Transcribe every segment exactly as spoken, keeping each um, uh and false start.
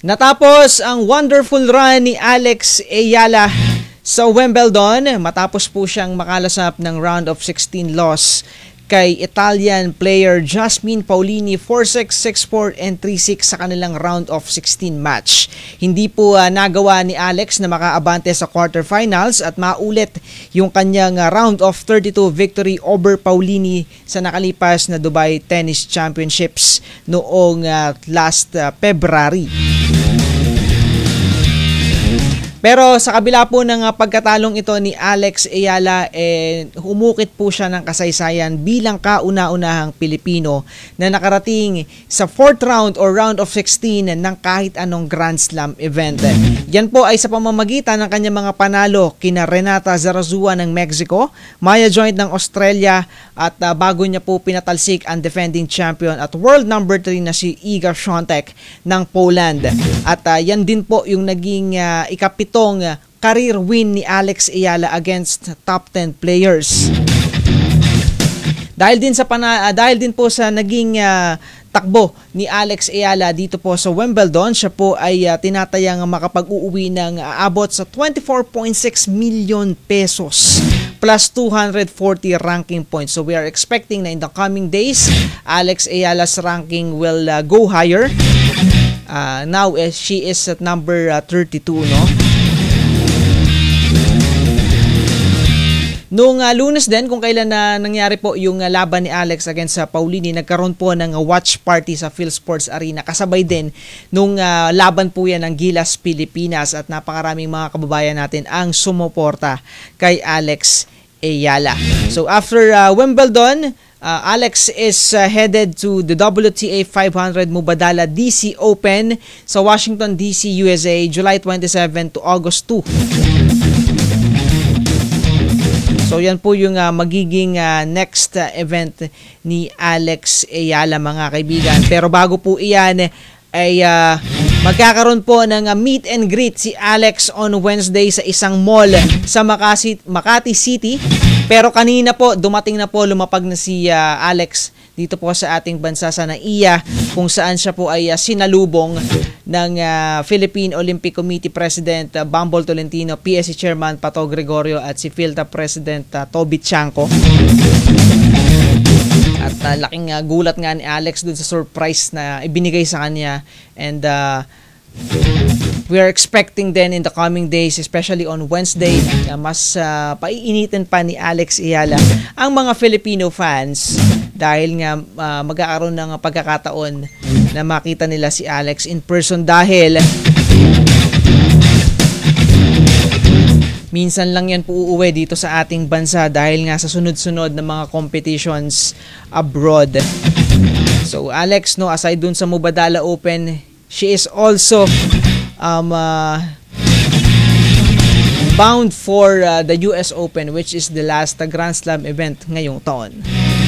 Natapos ang wonderful run ni Alex Ayala sa Wimbledon matapos po siyang makalasap ng round of sixteen loss kay Italian player Jasmine Paolini four six, six four, and three six sa kanilang round of sixteen match. Hindi po uh, nagawa ni Alex na makaabante sa quarterfinals at maulit yung kanyang uh, round of thirty-two victory over Paolini sa nakalipas na Dubai Tennis Championships noong uh, last uh, February. Pero sa kabila po ng uh, pagkatalong ito ni Alex Ayala, eh, humukit po siya ng kasaysayan bilang kauna-unahang Pilipino na nakarating sa fourth round or round of sixteen ng kahit anong Grand Slam event. Yan po ay sa pamamagitan ng kanyang mga panalo kina Renata Zarazua ng Mexico, Maya Joint ng Australia at uh, bago niya po pinatalsik ang defending champion at world number three na si Iga Świątek ng Poland. At uh, yan din po yung naging uh, ikapit itong career win ni Alex Ayala against top ten players. Dahil din sa pana, uh, dahil din po sa naging uh, takbo ni Alex Ayala dito po sa Wimbledon, siya po ay uh, tinatayang makapag-uuwi ng uh, abot sa twenty-four point six million pesos plus two hundred forty ranking points. So we are expecting na in the coming days, Alex Ayala's ranking will uh, go higher. Uh, now uh, she is at number uh, thirty-two, no? Noong uh, Lunes din, kung kailan na nangyari po yung uh, laban ni Alex against sa uh, Paolini, nagkaroon po ng uh, watch party sa PhilSports Arena. Kasabay din nung uh, laban po yan ng Gilas Pilipinas at napakaraming mga kababayan natin ang sumuporta kay Alex Ayala. So after uh, Wimbledon, uh, Alex is uh, headed to the W T A five hundred Mubadala D C Open sa Washington D C, U S A, July twenty-seventh to August second. So yan po yung uh, magiging uh, next uh, event ni Alex Ayala, mga kaibigan. Pero bago po iyan ay uh, magkakaroon po ng uh, meet and greet si Alex on Wednesday sa isang mall sa Makati, Makati City. Pero kanina po dumating na po, lumapag na si uh, Alex dito po sa ating bansa sa N A I A, kung saan siya po ay uh, sinalubong ng uh, Philippine Olympic Committee President uh, Bambol Tolentino, P S C Chairman Pato Gregorio at si PhilTA President uh, Toby Chanco. At uh, laking uh, gulat nga ni Alex dun sa surprise na ibinigay sa kanya, and uh, we are expecting then in the coming days, especially on Wednesday, uh, mas uh, paiinitin pa ni Alex Ayala ang mga Filipino fans dahil nga uh, magkakaroon ng pagkakataon na makita nila si Alex in person, dahil minsan lang yan po uuwi dito sa ating bansa dahil nga sa sunod-sunod na mga competitions abroad. So Alex, no, aside dun sa Mubadala Open, she is also um, uh, bound for uh, the U S Open, which is the last uh, Grand Slam event ngayong taon.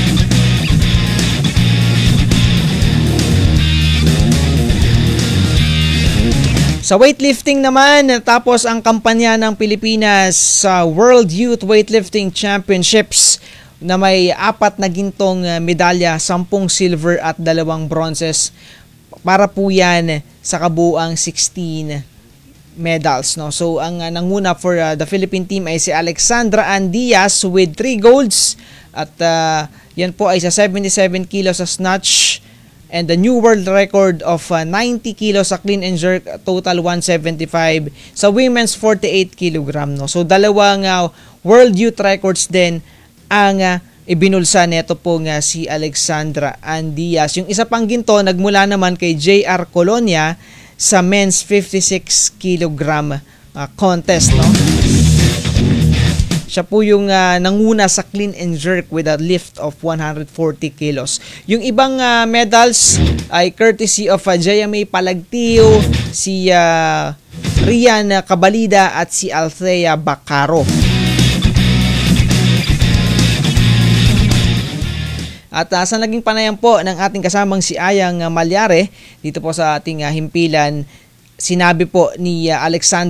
Sa weightlifting naman, natapos ang kampanya ng Pilipinas sa World Youth Weightlifting Championships na may apat na gintong medalya, sampung silver at dalawang bronzes. Para po yan sa kabuuang sixteen medals, no? So ang uh, nanguna for uh, the Philippine team ay si Alexandra Ann Diaz with three golds, at uh, yan po ay sa seventy-seven kilos sa snatch, and the new world record of uh, ninety kilos sa clean and jerk, total one seventy-five sa women's forty-eight kilogram, no? So dalawang uh, world youth records din ang uh, ibinulsa neto po nga si Alexandra Ann Diaz. Yung isa pang ginto nagmula naman kay J R Colonia sa men's fifty-six kilogram uh, contest, no? Siya po yung uh, nanguna sa clean and jerk with a lift of one hundred forty kilos. Yung ibang uh, medals ay courtesy of uh, J M A Palagtio, si uh, Rian Cabalida at si Althea Bacaro. At uh, sa naging panayam po ng ating kasamang si Ayang uh, Malyare dito po sa ating uh, himpilan, sinabi po ni uh, Alexander